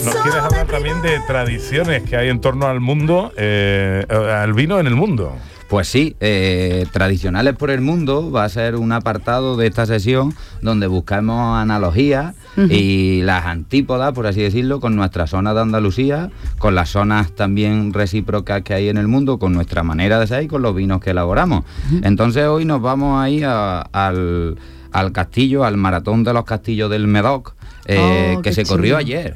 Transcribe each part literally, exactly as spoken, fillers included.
Nos quieres hablar también de tradiciones que hay en torno al mundo, eh, al vino en el mundo. Pues sí, eh, Tradicionales por el Mundo va a ser un apartado de esta sesión donde buscamos analogías uh-huh. y las antípodas, por así decirlo, con nuestra zona de Andalucía, con las zonas también recíprocas que hay en el mundo, con nuestra manera de ser y con los vinos que elaboramos. Uh-huh. Entonces hoy nos vamos a ir a, al, al castillo, al maratón de los castillos del Medoc, eh, oh, que se chido. corrió ayer.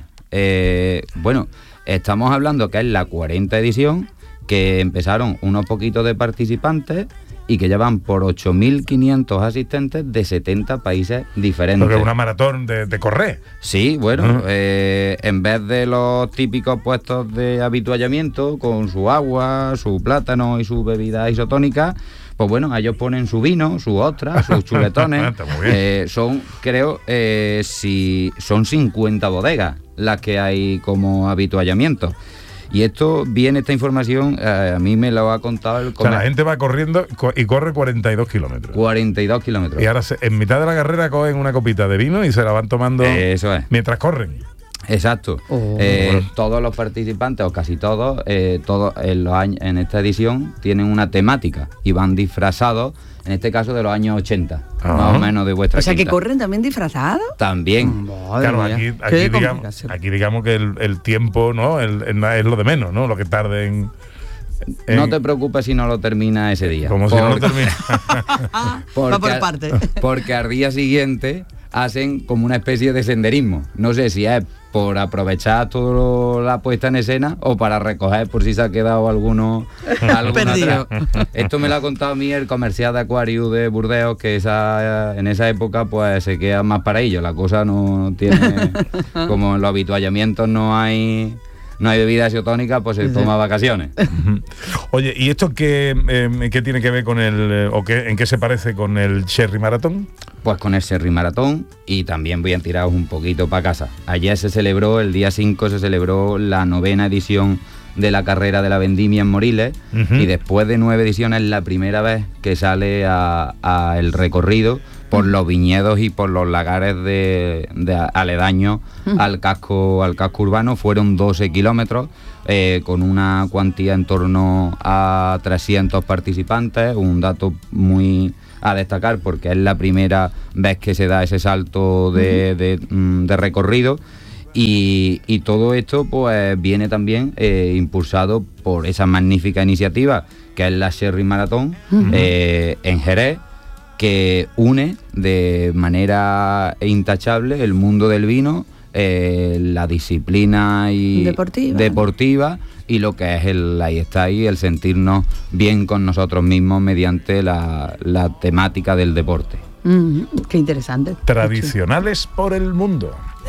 Eh, bueno, estamos hablando que es la cuarenta edición, que empezaron unos poquitos de participantes y que llevan por ocho mil quinientos asistentes de setenta países diferentes. Porque es una maratón de, de correr. Sí, bueno, uh-huh. eh, en vez de los típicos puestos de habituallamiento con su agua, su plátano y su bebida isotónica, pues bueno, ellos ponen su vino, su ostra, sus chuletones. eh, son, creo, eh, si son cincuenta bodegas las que hay como habituallamiento. Y esto viene, esta información, eh, a mí me lo ha contado el... O sea, la gente va corriendo y corre cuarenta y dos kilómetros. cuarenta y dos kilómetros. Y ahora se, en mitad de la carrera cogen una copita de vino y se la van tomando Eso es. mientras corren. Exacto. Oh. Eh, todos los participantes, o casi todos, eh, todos en, los años, en esta edición tienen una temática y van disfrazados, en este caso de los años ochenta, uh-huh. más o menos de vuestra O sea, quinta. ¿que corren también disfrazados? También. Madre claro, aquí, aquí, digamos, aquí digamos que el, el tiempo, ¿no? El, el, es lo de menos, ¿no? Lo que tarden... En... No te preocupes si no lo termina ese día. Como porque... si no lo termina. porque, Va por parte. Porque al día siguiente hacen como una especie de senderismo. No sé si es por aprovechar toda la puesta en escena o para recoger por si se ha quedado alguno, alguno atrás. Esto me lo ha contado a mí el comercial de Aquarius de Burdeos, que esa, en esa época pues se queda más para ello. La cosa no tiene, como en los habituallamientos no hay... no hay bebida isotónica, pues se sí. toma vacaciones. Oye, ¿y esto qué, eh, qué tiene que ver con el, o qué, en qué se parece con el Sherry Maratón? Pues con el Sherry Maratón, y también voy a tiraros un poquito para casa. Ayer se celebró, el día cinco se celebró la novena edición de la carrera de la vendimia en Moriles, uh-huh. y después de nueve ediciones es la primera vez que sale a, a el recorrido por los viñedos y por los lagares de, de aledaños uh-huh. al casco al casco urbano. Fueron doce kilómetros, eh, con una cuantía en torno a trescientos participantes, un dato muy a destacar porque es la primera vez que se da ese salto de, uh-huh. de, de, de recorrido. Y, y todo esto pues viene también eh, impulsado por esa magnífica iniciativa que es la Sherry Maratón uh-huh. eh, en Jerez, que une de manera intachable el mundo del vino, eh, la disciplina y deportiva. deportiva y lo que es el ahí está ahí el sentirnos bien con nosotros mismos mediante la, la temática del deporte. Mm, qué interesante. Tradicionales por el mundo.